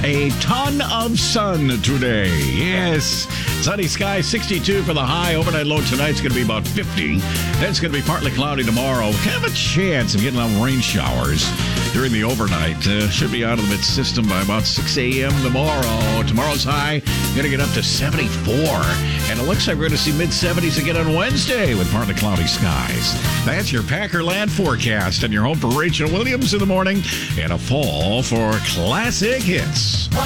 a ton of sun today. Yes. Sunny skies, 62 for the high. Overnight low tonight's going to be about 50. Then it's going to be partly cloudy tomorrow. Kind of a chance of getting some rain showers during the overnight. Should be out of the mid-system by about 6 a.m. tomorrow. Tomorrow's high going to get up to 74. And it looks like we're going to see mid-70s again on Wednesday with partly cloudy skies. That's your Packerland forecast and your home for Rachel Williams in the morning and a fall for classic hits.